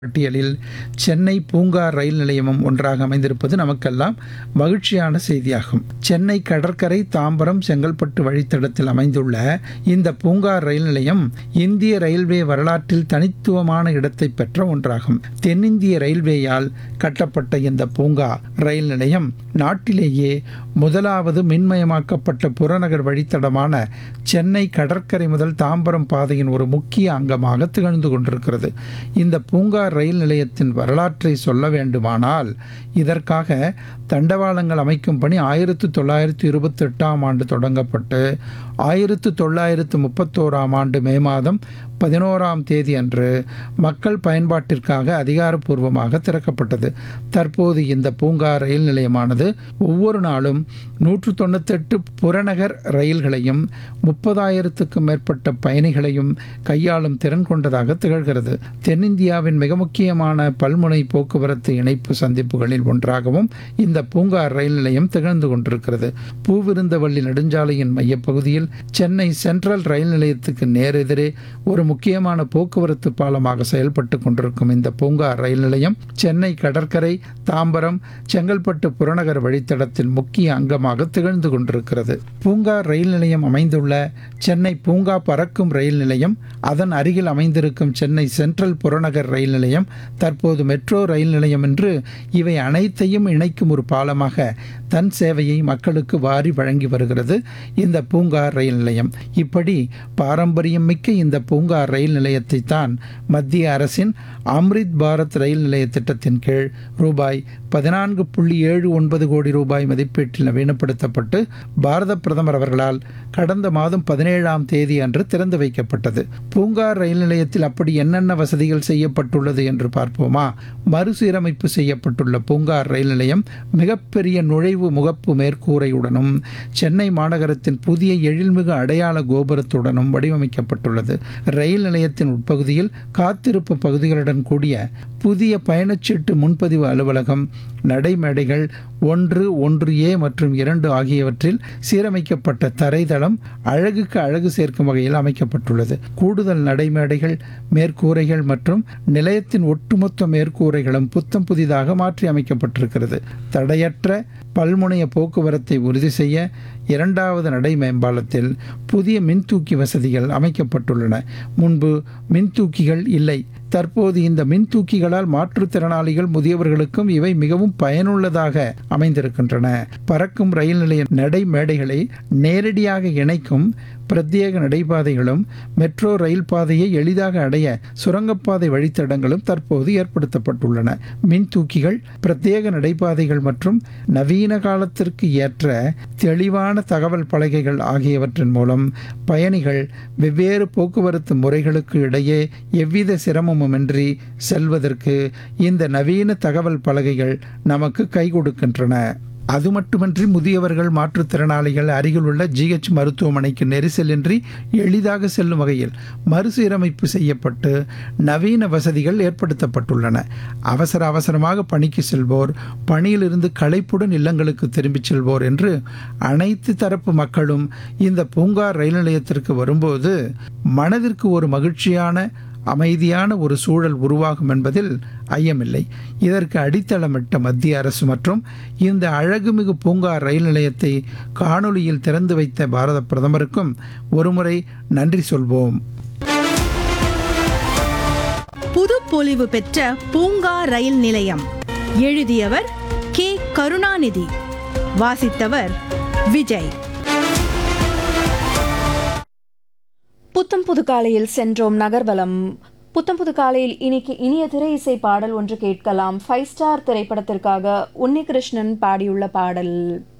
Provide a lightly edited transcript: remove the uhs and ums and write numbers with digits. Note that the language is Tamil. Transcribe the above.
பட்டியலில் சென்னை பூங்கா ரயில் நிலையமும் ஒன்றாக அமைந்திருப்பது நமக்கெல்லாம் மகிழ்ச்சியான செய்தியாகும். சென்னை கடற்கரை தாம்பரம் செங்கல்பட்டு வழித்தடத்தில் அமைந்துள்ள இந்த பூங்கா ரயில் நிலையம் இந்திய ரயில்வே வரலாற்றில் தனித்துவமான இடத்தை பெற்ற ஒன்றாகும். தென்னிந்திய ரயில்வேயால் கட்டப்பட்ட இந்த பூங்கா ரயில் நிலையம் நாட்டிலேயே முதலாவது மின்மயமாக்கப்பட்ட புறநகர் வழித்தடமான சென்னை கடற்கரை முதல் தாம்பரம் பாதையின் ஒரு முக்கிய அங்கமாக திகழ்ந்து கொண்டிருக்கிறது. இந்த பூங்கா ரயில் நிலையத்தின் வரலாற்றை சொல்ல வேண்டுமானால் இதற்காக தண்டவாளங்கள் அமைக்கும் பணி 1928ஆம் ஆண்டு தொடங்கப்பட்டு 1931ஆம் ஆண்டு மே மாதம் 11ஆம் தேதி அன்று மக்கள் பயன்பாட்டிற்காக அதிகாரப்பூர்வமாக திறக்கப்பட்டது. தற்போது இந்த பூங்கா ரயில் நிலையமானது ஒவ்வொரு நாளும் 198 புறநகர் ரயில்களையும் 30,000க்கும் மேற்பட்ட பயணிகளையும் கையாளும் திறன் கொண்டதாக திகழ்கிறது. தென்னிந்தியாவின் மிக முக்கியமான பல்முனை போக்குவரத்து இணைப்பு சந்திப்புகளில் ஒன்றாகவும் இந்த பூங்கா ரயில் நிலையம் திகழ்ந்து கொண்டிருக்கிறது. பூவிருந்தவள்ளி நெடுஞ்சாலையின் மையப்பகுதியில் சென்னை சென்ட்ரல் ரயில் நிலையத்துக்கு நேரெதிரே ஒரு முக்கியமான போக்குவரத்து பாலமாக செயல்பட்டு கொண்டிருக்கும் இந்த பூங்கா ரயில் நிலையம் சென்னை கடற்கரை தாம்பரம் செங்கல்பட்டு புறநகர் வழித்தடத்தில் முக்கிய அங்கமாக திகழ்ந்து கொண்டிருக்கிறது. பூங்கா ரயில் நிலையம் அமைந்துள்ள சென்னை பூங்கா பறக்கும் ரயில் நிலையம், அதன் அருகில் அமைந்திருக்கும் சென்னை சென்ட்ரல் புறநகர் ரயில் நிலையம், தற்போது மெட்ரோ ரயில் நிலையம் என்று இவை அனைத்தையும் இணைக்கும் ஒரு பாலமாக தன் சேவையை மக்களுக்கு வாரி வழங்கி வருகிறது இந்த பூங்கா ரயில் நிலையம். இப்படி பாரம்பரியம் மிக்க இந்த பூங்கா ரயில் நிலையத்தை தான் மத்திய அரசின் அம்ரித் பாரத் ரயில் நிலைய திட்டத்தின் கீழ் ரூபாய் 14.79 கோடி ரூபாய் மதிப்பீட்டில் நவீனப்படுத்தப்பட்டு பாரத பிரதமர் அவர்களால் கடந்த மாதம் 17ஆம் தேதி அன்று திறந்து வைக்கப்பட்டது. பூங்கா ரயில் நிலையத்தில் அப்படி என்னென்ன வசதிகள் செய்யப்பட்டுள்ளது என்று பார்ப்போமா? மறுசீரமைப்பு செய்யப்பட்டுள்ள பூங்கா ரயில் நிலையம் மிகப்பெரிய நுழைவு முகப்பு மேற்கூரையுடனும் சென்னை மாநகரத்தின் புதிய எழில்மிகு அடையாள கோபுரத்துடனும் வடிவமைக்கப்பட்டுள்ளது. ரயில் நிலையத்தின் உட்பகுதியில் காத்திருப்பு பகுதிகளுடன் கூடிய புதிய பயணச்சீட்டு முன்பதிவு அலுவலகம், நடைமேடைகள் 1, 1A மற்றும் 2 ஆகியவற்றில் சீரமைக்கப்பட்ட தரைதளம் அழகுக்கு அழகு சேர்க்கும் வகையில் அமைக்கப்பட்டுள்ளது. கூடுதல் நடைமேடைகள், மேற்கூரைகள் மற்றும் நிலையத்தின் ஒட்டுமொத்த மேற்கூரைகளும் புத்தம் புதிதாக மாற்றி அமைக்கப்பட்டிருக்கிறது. தடையற்ற பல்முனைய போக்குவரத்தை உறுதி செய்ய 2வது நடை மேம்பாலத்தில் புதிய மின்தூக்கி வசதிகள் அமைக்கப்பட்டுள்ளன. முன்பு மின்தூக்கிகள் இல்லை. தற்போது இந்த மின்தூக்கிகளால் மாற்றுத்திறனாளிகள் முதியவர்களுக்கும் இவை மிகவும் பயனுள்ளதாக அமைந்திருக்கின்றன. பறக்கும் ரயில் நிலைய நடைமேடைகளை நேரடியாக இணைக்கும் பிரத்யேக நடைபாதைகளும் மெட்ரோ ரயில் பாதையை எளிதாக அடைய சுரங்கப்பாதை வழித்தடங்களும் தற்போது ஏற்படுத்தப்பட்டுள்ளன. மின்தூக்கிகள், பிரத்யேக நடைபாதைகள் மற்றும் நவீன காலத்திற்கு ஏற்ற தெளிவான தகவல் பலகைகள் ஆகியவற்றின் மூலம் பயணிகள் வெவ்வேறு போக்குவரத்து முறைகளுக்கு இடையே எவ்வித சிரமமுமின்றி செல்வதற்கு இந்த நவீன தகவல் பலகைகள் நமக்கு கை கொடுக்கின்றன. அது மட்டுமன்றி முதியவர்கள், மாற்றுத்திறனாளிகள் அருகில் உள்ள GH மருத்துவமனைக்கு நெரிசலின்றி எளிதாக செல்லும் வகையில் மறுசீரமைப்பு செய்யப்பட்டு நவீன வசதிகள் ஏற்படுத்தப்பட்டுள்ளன. அவசரமாக பணிக்கு செல்வோர், பணியிலிருந்து களைப்புடன் இல்லங்களுக்கு திரும்பிச் செல்வோர் என்று அனைத்து தரப்பு மக்களும் இந்த பூங்கா ரயில் நிலையத்திற்கு வரும்போது மனதிற்கு ஒரு மகிழ்ச்சியான அமைதியான ஒரு சூழல் உருவாகும் என்பதில் ஐயமில்லை. இதற்கு அடித்தளமிட்ட மத்திய அரசு மற்றும் இந்த அழகுமிகு பூங்கா ரயில் நிலையத்தை காணொலியில் திறந்து வைத்த பாரத பிரதமருக்கும் ஒருமுறை நன்றி சொல்வோம். புது பொலிவு பெற்ற பூங்கா ரயில் நிலையம். எழுதியவர் K. கருணாநிதி. வாசித்தவர் விஜய். புத்தம் புது காலையில் சென்றோம் நகர்வலம். புத்தம் புது காலையில் இன்னைக்கு இனிய திரை இசை பாடல் ஒன்று கேட்கலாம். 5 ஸ்டார் திரைப்படத்திற்காக உன்னிகிருஷ்ணன் பாடியுள்ள பாடல்.